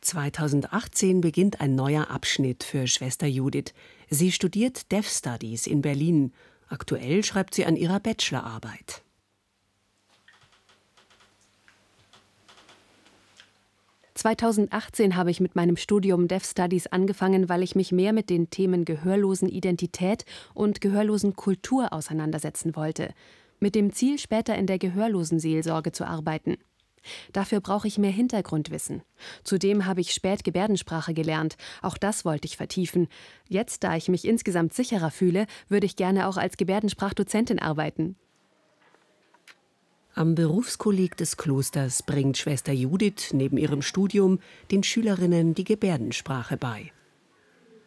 2018 beginnt ein neuer Abschnitt für Schwester Judith. Sie studiert Deaf Studies in Berlin. Aktuell schreibt sie an ihrer Bachelorarbeit. (2018) habe ich mit meinem Studium Deaf Studies angefangen, weil ich mich mehr mit den Themen Gehörlosenidentität und Gehörlosenkultur auseinandersetzen wollte, mit dem Ziel, später in der Gehörlosenseelsorge zu arbeiten. Dafür brauche ich mehr Hintergrundwissen. Zudem habe ich spät Gebärdensprache gelernt. Auch das wollte ich vertiefen. Jetzt, da ich mich insgesamt sicherer fühle, würde ich gerne auch als Gebärdensprachdozentin arbeiten. Am Berufskolleg des Klosters bringt Schwester Judith neben ihrem Studium den Schülerinnen die Gebärdensprache bei.